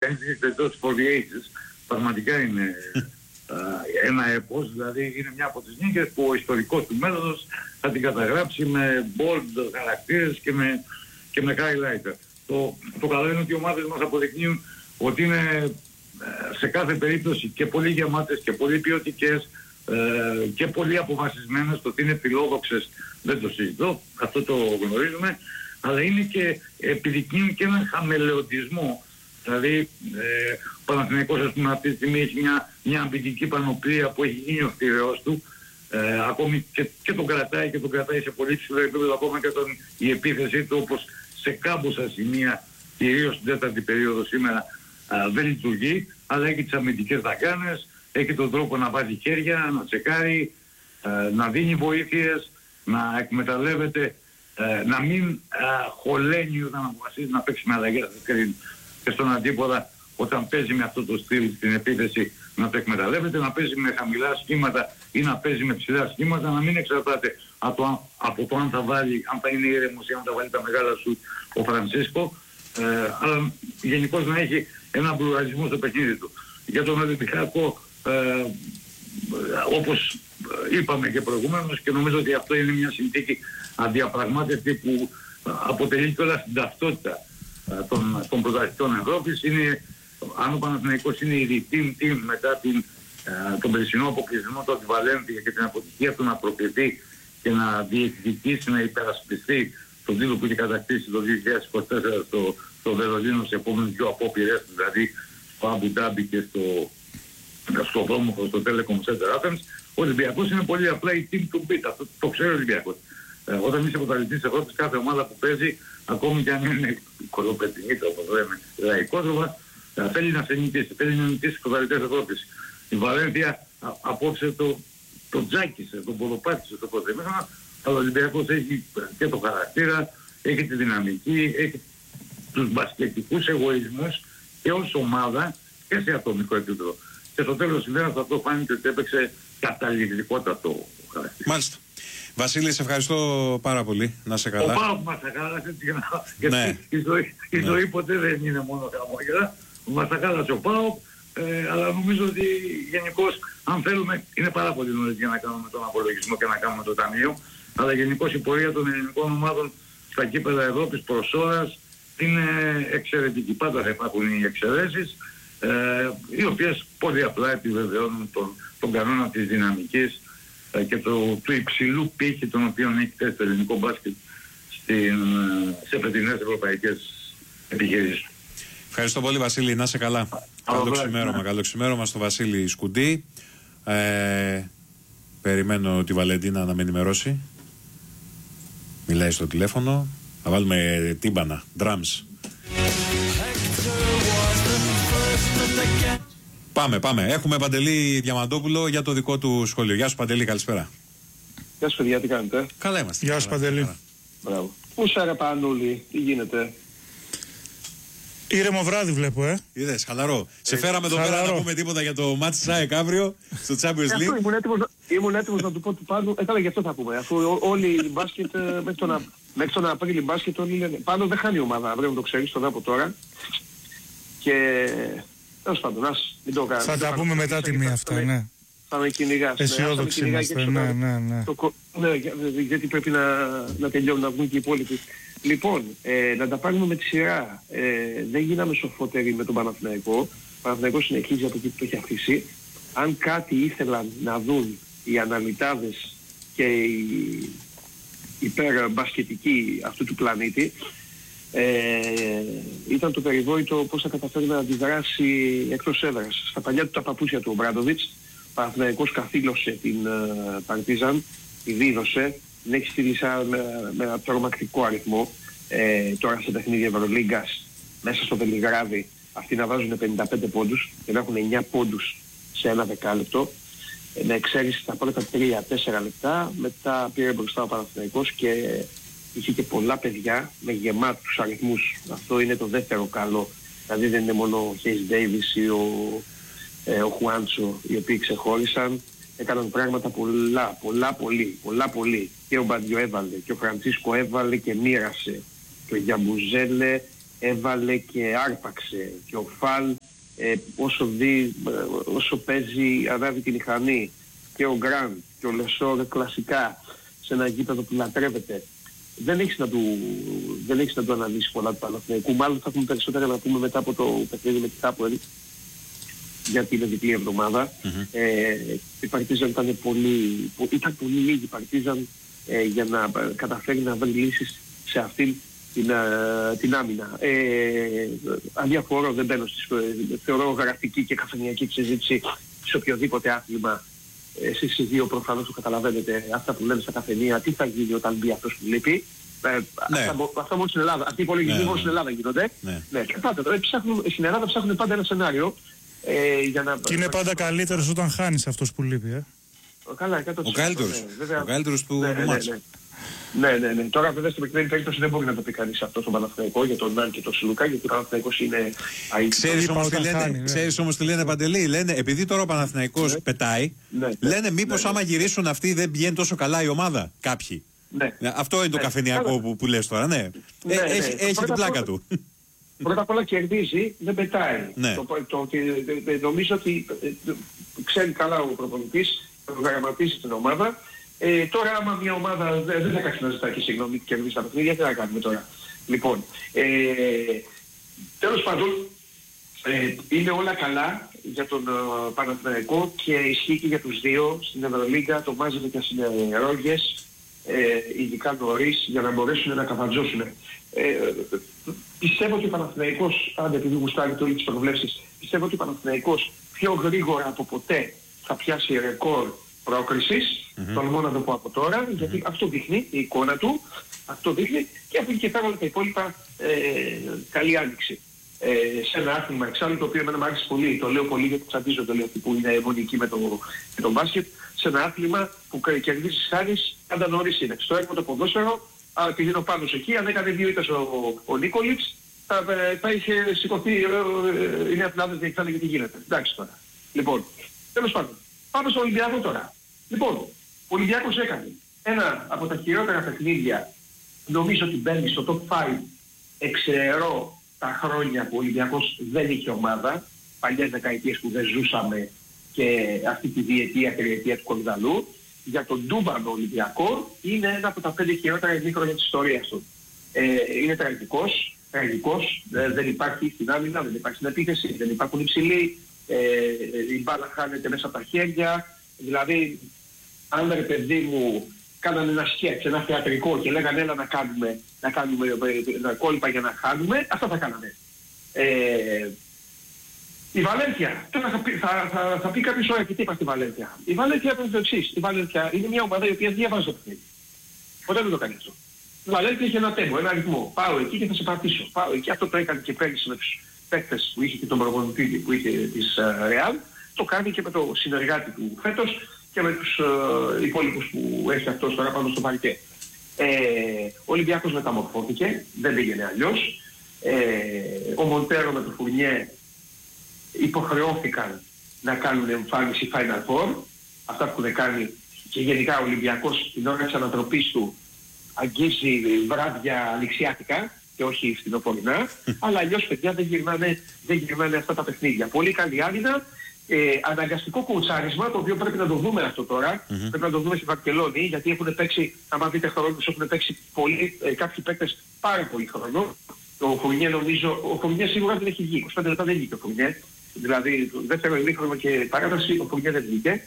κανείς έχει περιπτώσει for the ages. Πραγματικά είναι ένα έπος, δηλαδή είναι μια από τις νίκες που ο ιστορικός του μέλλοντος θα την καταγράψει με bold χαρακτήρες και με highlighter. Το καλό είναι ότι οι ομάδες μας αποδεικνύουν ότι είναι σε κάθε περίπτωση και πολύ γεμάτες και πολύ ποιοτικές και πολύ αποφασισμένες. Το ότι είναι φιλόδοξες δεν το συζητώ, αυτό το γνωρίζουμε, αλλά είναι και επιδεικνύουν και έναν χαμελεωτισμό. Δηλαδή ο Παναθηναϊκός, ας πούμε, αυτή τη στιγμή έχει μια αμυντική πανοπλία που έχει γίνει ο θηρεός του, ακόμη και τον κρατάει και τον κρατάει σε πολύ ψηλό επίπεδο, ακόμα και η επίθεσή του, όπως σε κάμποσα σημεία, κυρίως στην τέταρτη περίοδο σήμερα, δεν λειτουργεί, αλλά έχει τις αμυντικές δακάνες, έχει τον τρόπο να βάζει χέρια, να τσεκάρει, να δίνει βοήθειες, να εκμεταλλεύεται, να μην χωλαίνει όταν αποφασίζει να παίξει με αλλαγές και στον αντίποδα όταν παίζει με αυτό το στυλ στην επίθεση, να το εκμεταλλεύεται, να παίζει με χαμηλά σχήματα ή να παίζει με ψηλά σχήματα, να μην εξαρτάται από το αν θα βάλει, αν θα είναι ήρεμος ή αν θα βάλει τα μεγάλα σου ο Φρανσίσκο, αλλά γενικώς να έχει έναν πλουραλισμό στο παιχνίδι του. Για τον Ολυμπιακό, όπως είπαμε και προηγουμένως, και νομίζω ότι αυτό είναι μια συνθήκη αδιαπραγμάτευτη που αποτελεί και όλα στην ταυτότητα των πρωταθλητών Ευρώπης. Είναι, αν ο Παναθηναϊκός είναι η team μετά τον περσινό αποκλεισμό του Βαλένθια και την αποτυχία του να προκριθεί και να διεκδικήσει, να υπερασπιστεί τον τίτλο που είχε κατακτήσει το 2024 στο Βερολίνο σε επόμενες δύο απόπειρες, δηλαδή στο Αμπου Ντάμπι και στο δρόμο στο Telecom Center Athens. Ο Ολυμπιακός είναι πολύ απλά η team to beat, αυτό το ξέρει ο Ολυμπιακός. Όταν είσαι πρωταθλητής της Ευρώπης, κάθε ομάδα που παίζει, ακόμη και αν είναι κολοπετινίτα, όπως λέμε, λαϊκότροπα, θέλει να σε νικήσει, θέλει να νικήσει τους πρωταθλητές της Ευρώπης. Η Βαλένθια απόψε το τζάκισε, τον ποδοπάτησε στο πρωτεμήνα, αλλά ο Ολυμπιακός έχει και το χαρακτήρα, έχει τη δυναμική, έχει τους μπασκετικούς εγωισμούς και ως ομάδα και σε ατομικό επίπεδο. Και στο τέλος της ημέρας αυτό φάνηκε ότι έπαιξε καταληκτικότατο χαρακτήρα. Μάλιστα. Βασίλη, σε ευχαριστώ πάρα πολύ. Να σε καλά. Ο Πάοκ μας αγάλασε, γιατί η ζωή ποτέ δεν είναι μόνο χαμόγελα. Μας αγάλασε ο Πάοκ, αλλά νομίζω ότι γενικώς, αν θέλουμε, είναι πάρα πολύ νωρίς για να κάνουμε τον απολογισμό και να κάνουμε το ταμείο, αλλά γενικώς η πορεία των ελληνικών ομάδων στα κύπελλα Ευρώπης προς ώρας είναι εξαιρετική. Πάντα θα υπάρχουν οι εξαιρέσεις, οι οποίες πολύ απλά επιβεβαιώνουν τον κανόνα της δυναμικής και του υψηλού πύχη τον οποίο έχει θέσει το ελληνικό μπάσκετ σε φετινές ευρωπαϊκές επιχειρήσεις. Ευχαριστώ πολύ, Βασίλη, να είσαι καλά. Καλό ξημέρωμα στο Βασίλη Σκουντή. Περιμένω τη Βαλεντίνα να με ενημερώσει. Μιλάει στο τηλέφωνο. Θα βάλουμε τύμπανα, drums. Πάμε. Έχουμε Παντελή Διαμαντόπουλο για το δικό του σχόλιο. Γεια σου, Παντελή, καλησπέρα. Γεια σου, παιδιά, τι κάνετε? Καλά είμαστε. Γεια σου, Παντελή. Μπράβο. Πού σ' Πανούλη, τι γίνεται? Ήρεμο βράδυ βλέπω, Είδες, χαλαρό. Σε φέραμε εδώ πέρα να πούμε τίποτα για το μάτς ΣΑΕΚ αύριο στο Champions League. Ήμουν έτοιμος να του πω του Πάντου, καλά γι' αυτό θα πούμε. Αφού όλοι οι μπάσκετ μέχρι τον Απρίλιο μπάσκετ όλοι λένε. Πάντως δεν χάνει η ομάδα, πρέπει να το ξέρεις τώρα από τώρα. Και τέλος πάντων, μην το κάνεις. Θα τα πούμε μετά τη μία αυτά, ναι. Θα με κυνηγάς. Αισιόδοξοι είμαστε, ναι. Ναι, γιατί πρέπει να τελειώνουν, να βγουν και οι υπόλοιποι. Λοιπόν, να τα πάρουμε με τη σειρά. Δεν γίναμε σοφότεροι με τον Παναθηναϊκό. Ο Παναθηναϊκός συνεχίζει από εκεί που το έχει αφήσει. Αν κάτι ήθελαν να δουν οι αναλυτάδες και οι υπερμπασκετικοί αυτού του πλανήτη, ήταν το περιβόητο πώς θα καταφέρει να αντιδράσει εκτός έδρας. Στα παλιά του τα παπούτσια του ο Μπράντοβιτς, ο Παναθηναϊκός καθήλωσε την Παρτίζαν, τη δίδωσε, την έχει στείλει με ένα τρομακτικό αριθμό. Τώρα σε παιχνίδια Ευρωλίγκας μέσα στο Βελιγράδι αυτοί να βάζουν 55 πόντους και να έχουν 9 πόντους σε ένα δεκάλεπτο. Με εξαίρεση τα πρώτα 3-4 λεπτά, μετά πήρε μπροστά ο Παναθηναϊκός και είχε και πολλά παιδιά με γεμάτους αριθμούς. Αυτό είναι το δεύτερο καλό. Δηλαδή δεν είναι μόνο ο Χέις Ντέιβις ή ο Χουάντσο οι οποίοι ξεχώρισαν. Έκαναν πράγματα πολλά πολύ. Και ο Μπαντιό έβαλε και ο Φραντσίσκο έβαλε και μοίρασε. Και ο Γιαμπουζέλε έβαλε και άρπαξε. Και ο Φαλ όσο παίζει ανάβει τη μηχανή και ο Γκραντ και ο Λεσόρ κλασικά σε ένα γήπεδο που λατρεύεται, δεν έχεις να του αναλύσει πολλά του Παναθηναϊκού. Μάλλον θα έχουμε περισσότερα να πούμε μετά από το παιχνίδι με τη Χάπουελ, γιατί είναι διπλή εβδομάδα. Η Παρτίζαν ήταν πολύ λίγη η Παρτίζαν για να καταφέρει να βρει λύσεις σε αυτήν την άμυνα. Αδιαφορώ, δεν μπαίνω θεωρώ γραφική και καφενειακή συζήτηση σε οποιοδήποτε άθλημα. Εσείς οι δύο προφανώς το καταλαβαίνετε αυτά που λένε στα καφενεία, τι θα γίνει όταν μπει αυτός που λείπει. Αυτά μόνο στην Ελλάδα, αυτοί οι υπολογισμοί μόνο στην Ελλάδα γίνονται. Και πάντα, στην Ελλάδα ψάχνουν πάντα ένα σενάριο. Και είναι πάντα καλύτερος όταν χάνεις αυτός που λείπει. Καλά, ο καλύτερος του μάτς. Ναι. Τώρα βέβαια στην προκειμένη περίπτωση δεν μπορεί να το πει κανείς αυτό στον Παναθηναϊκό για τον Νάν και τον Σιλουκά, γιατί ο Παναθηναϊκός είναι Ξέρεις όμως τι λένε, Παντελή? Λένε, επειδή τώρα ο Παναθηναϊκός πετάει, λένε μήπως άμα γυρίσουν αυτοί δεν πηγαίνει τόσο καλά η ομάδα, κάποιοι. Αυτό είναι το καφενειακό που λες τώρα, ναι. Έχει την πλάκα του. Πρώτα απ' όλα κερδίζει, δεν πετάει. Νομίζω ότι ξέρει καλά ο προπονητής, προγραμματίζει την ομάδα. Τώρα άμα μια ομάδα δεν θα κάτσει να ζητάει και συγγνώμη και κερδίσει τα παιχνίδια, τι θα κάνουμε τώρα? Λοιπόν, τέλος πάντων, είναι όλα καλά για τον Παναθηναϊκό και ισχύει και για τους δύο. Στην Ευρωλίγκα το μάζευε και συνεργόγες, ειδικά νωρίς, για να μπορέσουν να καβατζώσουν. Πιστεύω ότι ο Παναθηναϊκός, αν επειδή γουστάρει όλες τις προβλέψεις, πιστεύω ότι ο Παναθηναϊκός πιο γρήγορα από ποτέ θα πιάσει ρεκόρ πρόκρισης. Τολμώ να το πω από τώρα, γιατί αυτό δείχνει η εικόνα του, αυτό δείχνει, και από εκεί και πέρα όλα τα υπόλοιπα καλή άνοιξη. Σε ένα άθλημα εξάλλου το οποίο εμένα μου άρεσε πολύ, το λέω πολύ γιατί τσαντίζονται όλοι αυτοί που είναι αιμονικοί με το μπάσκετ, σε ένα άθλημα που κερδίζεις χάρης πάντα νωρίς είναι. Στο έργο το ποδόσφαιρο, επειδή είναι ο Πάνος εκεί, αν έκανε 2 ήττες ο Νίκολιτς, θα είχε σηκωθεί, είναι Αθηνάδες και θα έλεγε τι γίνεται. Εντάξει τώρα. Λοιπόν, τέλος πάντων, πάμε στο Ολυμπιακό τώρα. Λοιπόν, ο Ολυμπιακός έκανε ένα από τα χειρότερα παιχνίδια, νομίζω ότι μπαίνει στο top 5, εξαιρώ τα χρόνια που ο Ολυμπιακός δεν είχε ομάδα, παλιές δεκαετίες που δεν ζούσαμε και αυτή τη διετία, τριετία του Κολυδαλού. Για τον Ντούμπανο Ολυμπιακό είναι ένα από τα 5 χειρότερα ημίχρονα της ιστορίας του. Είναι τραγικός, δεν υπάρχει στην άμυνα, δεν υπάρχει στην επίθεση, δεν υπάρχουν υψηλοί, η μπάλα χάνεται μέσα από τα χέρια, δηλαδή αν ρε παιδί μου κάνανε ένα σκέτς, ένα θεατρικό και λέγανε έλα να κάνουμε κόλπα για να χάνουμε, αυτά θα κάνανε. Η Βαλένθια, τώρα θα πει κάποιος ώρα και τι είπα στη Βαλένθια. Η Βαλένθια είναι το εξής, η Βαλένθια είναι μια ομάδα η οποία διαβάζει το παιχνίδι. Ποτέ δεν το κάνει αυτό. Η Βαλένθια έχει ένα τέμπο, ένα αριθμό. Πάω εκεί και θα σε πατήσω. Πάω εκεί, αυτό το έκανε και πέρυσι με τους παίκτες που είχε και τον προπονητή που είχε της Real. Το κάνει και με το συνεργάτη του φέτος και με τους υπόλοιπους που έχει αυτός τώρα πάνω στο παρκέ. Ο Ολυμπιακός μεταμορφώθηκε, δεν πήγαινε αλλιώς. Ο Μοντέρο με το Φουρνιέ υποχρεώθηκαν να κάνουν εμφάνιση Final Four, αυτά που έχουν κάνει, και γενικά ο Ολυμπιακός την ώρα της ανατροπής του αγγίζει βράδια ληξιάτικα και όχι φθινοπορεινά, αλλά αλλιώς παιδιά δεν γυρνάνε αυτά τα παιχνίδια. Πολύ καλή άμυνα, αναγκαστικό κουτσάρισμα, το οποίο πρέπει να το δούμε αυτό τώρα, πρέπει να το δούμε στη Βαρκελόνη, γιατί έχουν παίξει, άμα δείτε χρόνους, έχουν παίξει κάποιοι παίκτες πάρα πολύ χρόνο. Ο Φουρνιέ νομίζω, ο Φουρνιέ σίγουρα δεν έχει βγει, 25 λεπτά δεν βγήκε ο Φουρνιέ. Δηλαδή το δεύτερο ημίχρονο και παράταση ο Φουρνιέ δεν βγήκε.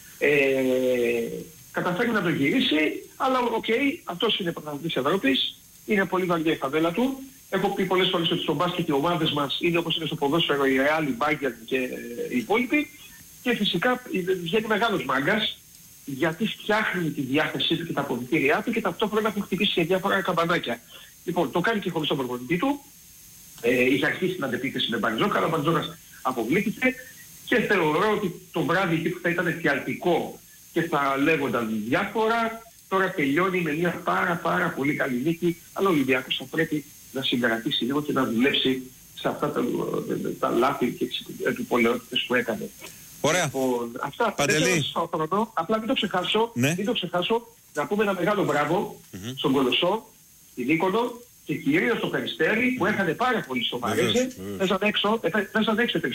Καταφέρει να το γυρίσει, αλλά αυτός είναι πρωταθλητής Ευρώπης, είναι πολύ βαριά η φαβέλα του. Έχω πει πολλές φορές ότι στο μπάσκετ οι ομάδες μας είναι όπως είναι στο ποδόσφαιρο, η Real, η Bayern και οι υπόλοιποι, και φυσικά βγαίνει μεγάλος μάγκας, γιατί φτιάχνει τη διάθεσή του και τα αποδυτήριά του και ταυτόχρονα έχουν χτυπήσει και διάφορα καμπανάκια. Λοιπόν, το κάνει και χωρίς τον προπονητή του, είχε αρχίσει την αντεπίθεση με Μπαρτζόκα, αλλά ο Μπαρτζόκας αποβλήθηκε και θεωρώ ότι το βράδυ εκεί που θα ήταν εφιαλτικό και θα λέγονταν διάφορα, τώρα τελειώνει με μια πάρα πολύ καλή νίκη, αλλά ο Ολυμπιακός θα πρέπει να συγκρατήσει λίγο και να δουλέψει σε αυτά τα λάθη και τις πολαιότητες που έκανε. Ωραία. Λοιπόν, αυτά. Παντελή. Απλά μην το ξεχάσω, να πούμε ένα μεγάλο μπράβο στον Κολοσσό, την Νίκονο και κυρίως στο Περιστέρι που έχανε πάρα πολύ στο Μαρέζε. Παίζαν έξω